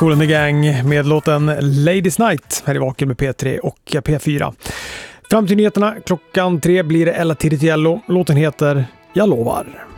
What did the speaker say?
Kool and the Gang med låten Ladies Night här i Vaken med P3 och P4. Fram till nyheterna klockan 3 blir det Ella Tiritiello. Låten heter Jag lovar.